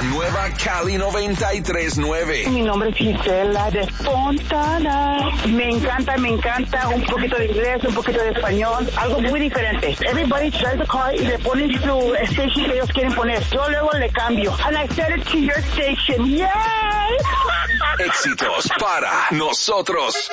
nueva Cali 93.9. Mi nombre es Gisela de Fontana. Me encanta un poquito de inglés, un poquito de español, algo muy diferente. Everybody drives the car y le ponen su station que ellos quieren poner. Yo luego le cambio. And I set it to your station. Yay! Éxitos para nosotros.